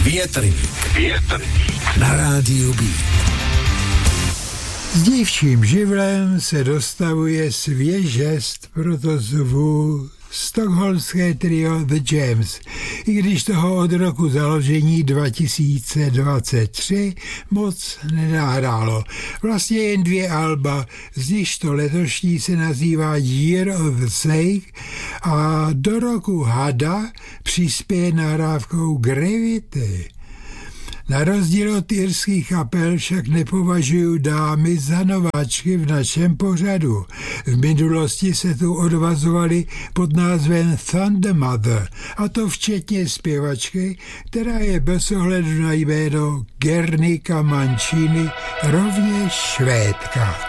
Větrník na rádiu Beat. S dívčím živlem se dostavuje svěžest, proto zvu stockholmské trio The Jams, i když toho od roku založení 2023 moc nenahrálo. Vlastně jen 2 alba, z nichž to letošní se nazývá Year of the Snake a do roku hada přispěje nahrávkou Gravity. Na rozdíl od irských kapel však nepovažuju dámy za nováčky v našem pořadu. V minulosti se tu odvazovali pod názvem Thunder Mother, a to včetně zpěvačky, která je bez ohledu na jméno Gernika Mancini rovněž Švédka.